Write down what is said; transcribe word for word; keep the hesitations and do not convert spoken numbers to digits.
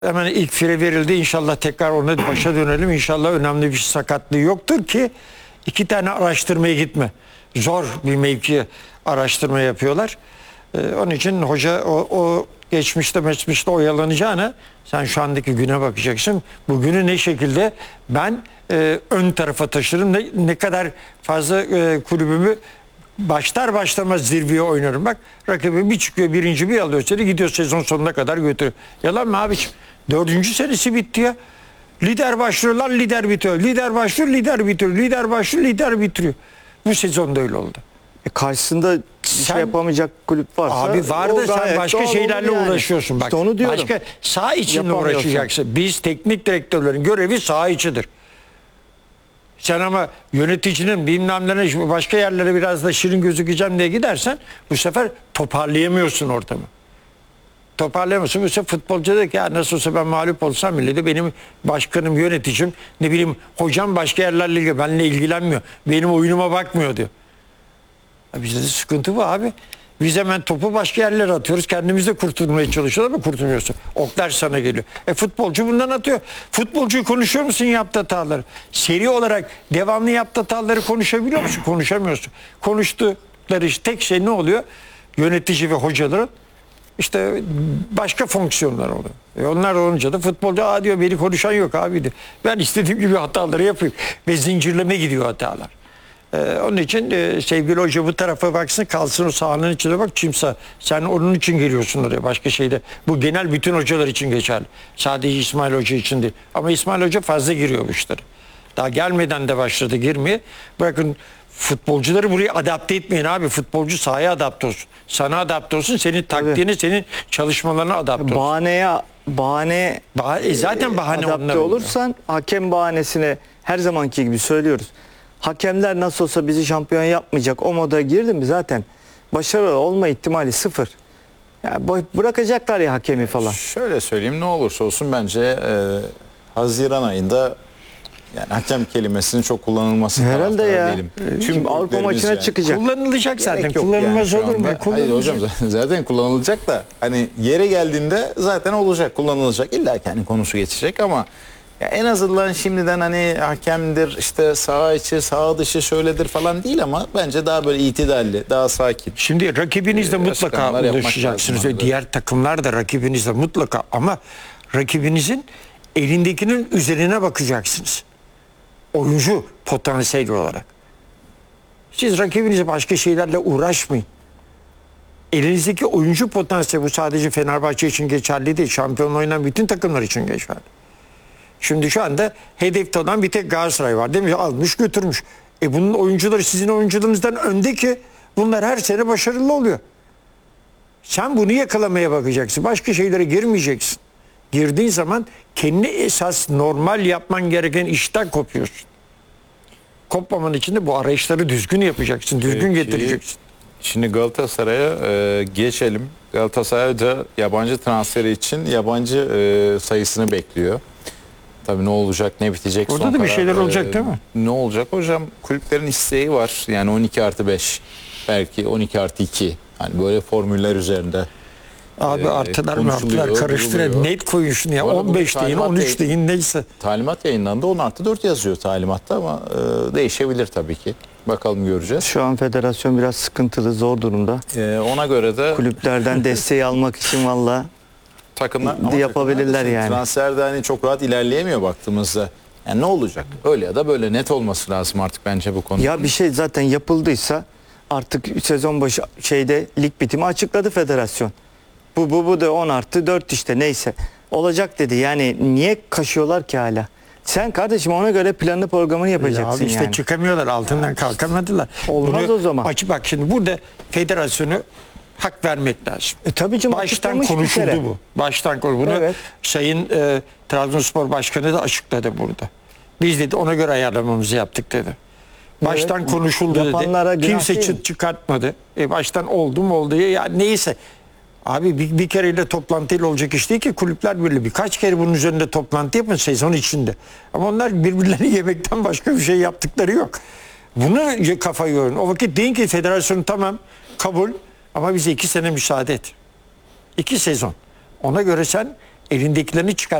Hemen ilk fire verildi. İnşallah tekrar ona başa dönelim. İnşallah önemli bir sakatlığı yoktur ki iki tane araştırmaya gitme. Zor bir mevki araştırma yapıyorlar. Ee, onun için hoca o, o geçmişte geçmişte oyalanacağına sen şu andaki güne bakacaksın. Bugünü ne şekilde ben e, ön tarafa taşırım. Ne, ne kadar fazla e, kulübümü başlar başlamaz zirveye oynarım. Bak rakibi bir çıkıyor birinci bir alıyor seni gidiyor sezon sonuna kadar götürüyor. Yalan mı abiciğim? Dördüncü senesi bitti ya. Lider başlıyorlar lider bitiyor. Lider başlıyor lider bitiyor. Lider başlıyor lider bitiriyor. Bu sezonda öyle oldu. E karşısında bir Sen- şey yapamayacak kulüp varsa Abi vardı o sen gayet başka doğal şeylerle olur yani. uğraşıyorsun. Bak, İşte onu diyorum. başka saha içinde Yapamıyorsun. uğraşacaksın. Biz teknik direktörlerin görevi saha içidir. Sen ama yöneticinin bilmem ne başka yerlere biraz da şirin gözükeceğim diye gidersen bu sefer toparlayamıyorsun ortamı. Toparlayamıyorsun. Bu sefer futbolcu dedi ki ya nasıl olsa ben mağlup olsam bile de benim başkanım, yöneticim, ne bileyim hocam başka yerlerle ilgili benimle ilgilenmiyor. Benim oyunuma bakmıyor diyor. Ya bizde de sıkıntı bu abi. Biz hemen topu başka yerlere atıyoruz. Kendimiz de kurtulmaya çalışıyoruz ama kurtulmuyorsun. Oklar sana geliyor. E futbolcu bundan atıyor. Futbolcuyu konuşuyor musun yaptığı hataları? Seri olarak devamlı yaptığı hataları konuşabiliyor musun? Konuşamıyorsun. Konuştukları işte tek şey ne oluyor? Yönetici ve hocaların işte başka fonksiyonlar oluyor. E onlar olunca da futbolcu aa diyor beni konuşan yok abi diyor. Ben istediğim gibi hataları yapayım. Ve zincirleme gidiyor hatalar. Ee, onun için e, sevgili hoca bu tarafa baksın kalsın o sahanın içine bak kimse sen onun için geliyorsun oraya başka şeyde bu genel bütün hocalar için geçerli sadece İsmail Hoca için değil ama İsmail Hoca fazla giriyor bu işlere daha gelmeden de başladı girmeye bırakın futbolcuları buraya adapte etmeyin abi futbolcu sahaya adapte olsun sana adapte olsun senin taktiğini senin çalışmalarına adapte olsun Bahaneye bahane bah e, zaten bahane onlar adapte oluyor. olursan hakem bahanesine her zamanki gibi söylüyoruz. Hakemler nasıl olsa bizi şampiyon yapmayacak o moda girdi mi zaten başarılı olma ihtimali sıfır. Ya bırakacaklar ya hakemi falan. Şöyle söyleyeyim ne olursa olsun bence e, Haziran ayında yani hakem kelimesinin çok kullanılması Herhalde taraftarı ya. değilim. Tüm Avrupa kulüplerimiz maçına yani. çıkacak. Kullanılacak zaten Gerek yok kullanılmaz yani şu olur mu? anda. Hayır Kullanılacak. hocam zaten kullanılacak da hani yere geldiğinde zaten olacak kullanılacak. İlla ki hani konusu geçecek ama ya en azından şimdiden hani hakemdir işte saha içi saha dışı şöyledir falan değil ama bence daha böyle itidalli daha sakin. Şimdi rakibinizle Ee, mutlaka açıklamalar yapmak ulaşacaksınız lazım ve abi. diğer takımlar da rakibinizle mutlaka ama rakibinizin elindekinin üzerine bakacaksınız. Oyuncu potansiyel olarak. Siz rakibinize başka şeylerle uğraşmayın. Elinizdeki oyuncu potansiyeli bu sadece Fenerbahçe için geçerli değil. Şampiyonla oynayan bütün takımlar için geçerli. Şimdi şu anda hedefte olan bir tek Galatasaray var değil mi? Almış götürmüş. E bunun oyuncuları sizin oyuncularınızdan önde ki bunlar her sene başarılı oluyor. Sen bunu yakalamaya bakacaksın. Başka şeylere girmeyeceksin. Girdiğin zaman kendi esas normal yapman gereken işten kopuyorsun. Kopmaman için de bu arayışları düzgün yapacaksın. Düzgün Peki, getireceksin. Şimdi Galatasaray'a e, geçelim. Galatasaray da yabancı transferi için yabancı e, sayısını bekliyor. Tabii ne olacak ne bitecek Orada son da bir karar, şeyler e, olacak değil mi? Ne olacak hocam? Kulüplerin isteği var. Yani on iki artı beş belki on iki artı iki. Hani böyle formüller üzerinde. Abi e, artılar mı konuşuluyor, artılar karıştırıyor. duruluyor. Net koyun şunu ya. Bu arada on beş bu deyin talimat on üç değil. deyin neyse. Talimat yayınlandı on artı dört yazıyor talimatta ama e, değişebilir tabii ki. Bakalım göreceğiz. Şu an federasyon biraz sıkıntılı zor durumda. E, ona göre de Kulüplerden desteği almak için valla takımlar de yapabilirler takımlar yani. Transferde hani çok rahat ilerleyemiyor baktığımızda. Yani ne olacak? Öyle ya da böyle net olması lazım artık bence bu konu. ya bir şey zaten yapıldıysa artık sezon başı şeyde lig bitimi açıkladı federasyon. Bu bu bu da on artı dört işte neyse. Olacak dedi. Yani niye kaşıyorlar ki hala? Sen kardeşim ona göre planlı programını Ya yapacaksın abi işte yani. çıkamıyorlar altından kalkamadılar. Olmaz o zaman. Açı bak şimdi burada federasyonu hak vermek lazım. E tabii canım, Baştan açıklamış bir konuşuldu kere. bu. Baştan konuşuldu. Bunu Evet. Sayın e, Trabzonspor Başkanı da açıkladı burada. Biz dedi ona göre ayarlamamızı yaptık dedi. Baştan Evet. konuşuldu Yapanlara dedi. günah Kimse değil mi? çıt çıkartmadı. E baştan oldu mu oldu ya, ya neyse. Abi bir, bir kereyle toplantıyla olacak iş değil ki kulüpler birliği. Birkaç kere bunun üzerinde toplantı yapın sezon içinde. Ama onlar birbirlerini yemekten başka bir şey yaptıkları yok. Bunu kafa yorun. O vakit deyin ki federasyonu tamam kabul ama bize iki sene müsaade et. İki sezon. Ona göre sen elindekilerini çıkar.